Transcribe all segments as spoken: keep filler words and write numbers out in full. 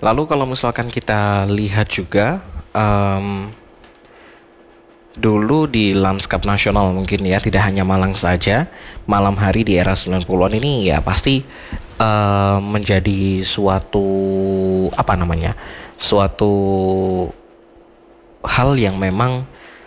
Lalu kalau misalkan kita lihat juga, em, dulu di lanskap nasional mungkin ya, tidak hanya Malang saja, malam hari di era sembilan puluhan ini ya pasti eh, menjadi suatu apa namanya? Suatu hal yang memang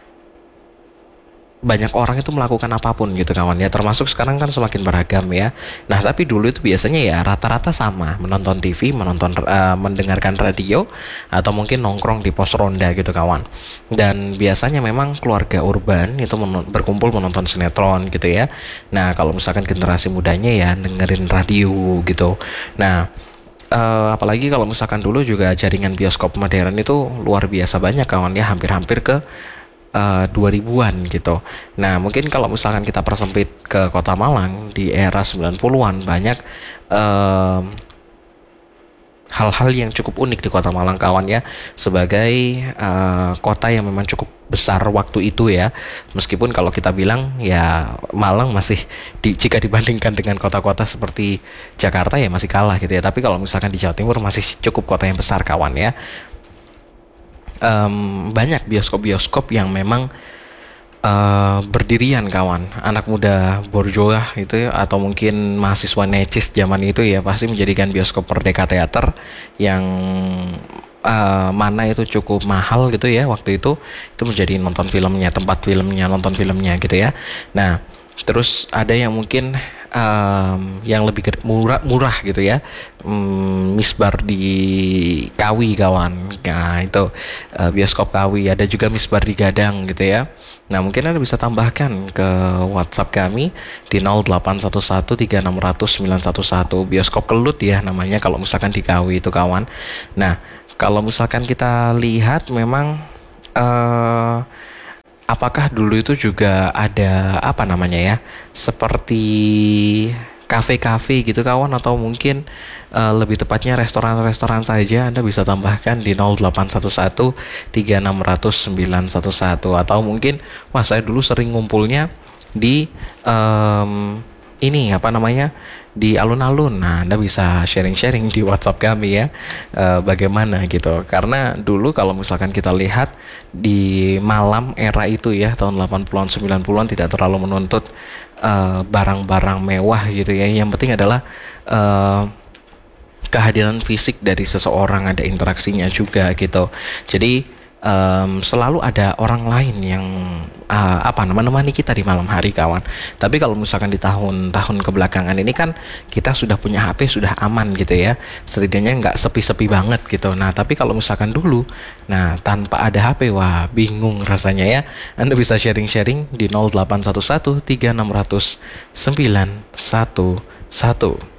banyak orang itu melakukan apapun gitu kawan ya, termasuk sekarang kan semakin beragam ya. Nah tapi dulu itu biasanya ya rata-rata sama, menonton T V, menonton eh, mendengarkan radio, atau mungkin nongkrong di pos ronda gitu kawan. Dan biasanya memang keluarga urban itu menon- berkumpul menonton sinetron gitu ya. Nah kalau misalkan generasi mudanya ya dengerin radio gitu. Nah eh, apalagi kalau misalkan dulu juga jaringan bioskop modern itu luar biasa banyak kawan ya, hampir-hampir ke eh, dua ribuan gitu. Nah, mungkin kalau misalkan kita persempit ke Kota Malang di era sembilan puluhan, banyak em, hal-hal yang cukup unik di Kota Malang kawan ya, sebagai eh, kota yang memang cukup besar waktu itu ya. Meskipun kalau kita bilang ya Malang masih di, jika dibandingkan dengan kota-kota seperti Jakarta ya masih kalah gitu ya. Tapi kalau misalkan di Jawa Timur masih cukup kota yang besar kawan ya. Em, banyak bioskop-bioskop yang memang eh, berdirian kawan, anak muda borjoah itu ya, atau mungkin mahasiswa necis zaman itu ya pasti menjadikan bioskop Merdeka Theater yang eh, mana itu cukup mahal gitu ya waktu itu itu menjadi nonton filmnya, tempat filmnya, nonton filmnya gitu ya. Nah terus ada yang mungkin em, yang lebih gede- murah murah gitu ya. Hmm, Misbar di Kawi kawan, nah itu eh, bioskop Kawi. Ada juga Misbar di Gadang gitu ya. Nah mungkin Anda bisa tambahkan ke WhatsApp kami di nol delapan satu satu tiga enam nol nol sembilan satu satu, bioskop Kelut ya namanya kalau misalkan di Kawi itu kawan. Nah kalau misalkan kita lihat memang eh apakah dulu itu juga ada apa namanya ya, seperti kafe-kafe gitu kawan, atau mungkin eh, lebih tepatnya restoran-restoran saja. Anda bisa tambahkan di nol delapan satu satu tiga enam nol nol sembilan satu satu, atau mungkin wah saya dulu sering ngumpulnya di em, ini apa namanya, di alun-alun. Nah, Anda bisa sharing-sharing di WhatsApp kami ya, eh, bagaimana gitu. Karena dulu kalau misalkan kita lihat di malam era itu ya, tahun delapan puluhan sembilan puluhan tidak terlalu menuntut eh, barang-barang mewah gitu ya. Yang penting adalah eh, kehadiran fisik dari seseorang, ada interaksinya juga gitu. Jadi em, selalu ada orang lain yang uh, apa namanya menemani kita di malam hari kawan. Tapi kalau misalkan di tahun-tahun kebelakangan ini kan kita sudah punya H P, sudah aman gitu ya, setidaknya nggak sepi-sepi banget gitu. Nah tapi kalau misalkan dulu, nah tanpa ada H P wah bingung rasanya ya. Anda bisa sharing-sharing di nol delapan satu satu tiga enam nol nol sembilan satu satu.